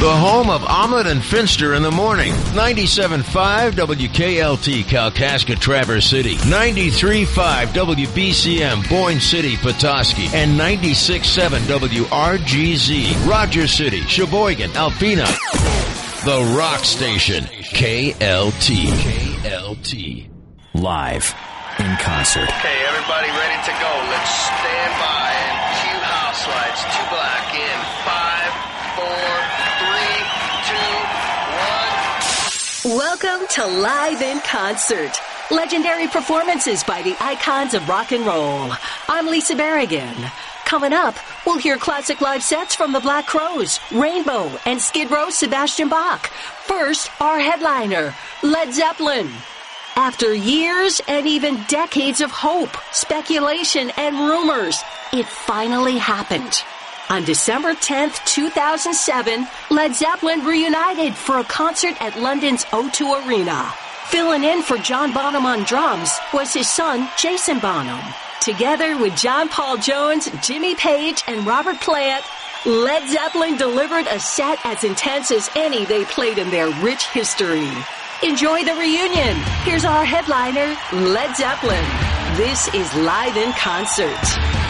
The home of Omelet and Finster in the morning. 97.5 WKLT Kalkaska Traverse City. 93.5 WBCM Boyne City Petoskey. And 96.7 WRGZ Rogers City, Sheboygan, Alpena. The Rock Station. KLT. KLT. Live in concert. Okay, everybody ready to go. Let's stand by and cue house lights. 2 black in 5, 4, 3, 2, 1. Welcome to Live in Concert. Legendary performances by the icons of rock and roll. I'm Lisa Berrigan. Coming up, we'll hear classic live sets from the Black Crowes, Rainbow, and Skid Row's Sebastian Bach. First, our headliner, Led Zeppelin. After years and even decades of hope, speculation, and rumors, it finally happened. On December 10th, 2007, Led Zeppelin reunited for a concert at London's O2 Arena. Filling in for John Bonham on drums was his son, Jason Bonham. Together with John Paul Jones, Jimmy Page, and Robert Plant, Led Zeppelin delivered a set as intense as any they played in their rich history. Enjoy the reunion. Here's our headliner, Led Zeppelin. This is Live in Concert.